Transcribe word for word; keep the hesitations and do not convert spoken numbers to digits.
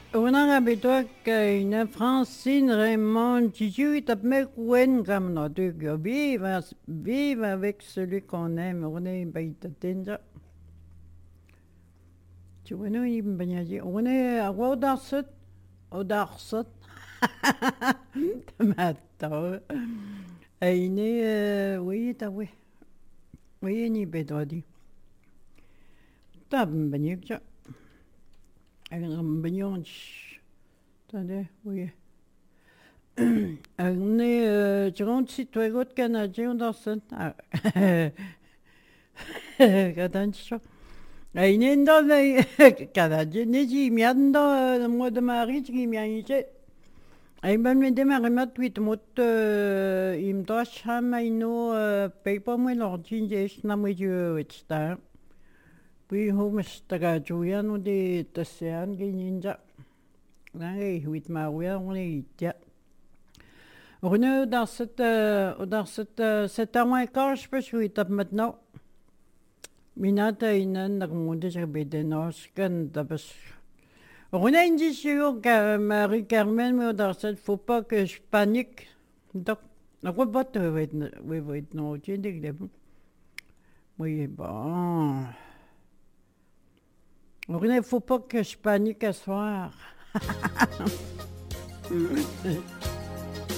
Una habitual que une Francine Raymond Gigi tape me couen comme nos deux gars. Vive, vive avec celui qu'on aime. On est baitatinja. Tu vois, nous, il me dit, on est à Waudarsut, Waudarsut. Matta. Et il est, oui, t'as oui. Oui, il est bédouadi. T'as me dit, un bagnon. Attendez, oui. On est, tu rentres si tu es Canadien dans ce. Attention. Il est dans le Canadien, il y a dans le mois de mari, il y a ici. Et ben, me démarrer ma tweet, mot, il me doit jamais no paper, moi, l'ordi, j'ai na moi, je, et cetera. Puis, home, c'est Julian, ou des Tasséan, qui ninja. Là, il huit marouia, on est ici. On est dans cette, dans cette, cette heure moins quart, je peux jouer maintenant. Minata inan nagmunde sa bedenos kan tapos on a dit sur que Marie-Carmen me dans cette faut pas que je panique. Donc, on va pas te oui oui non tu dis que oui bon. On ne faut pas que je panique ce soir.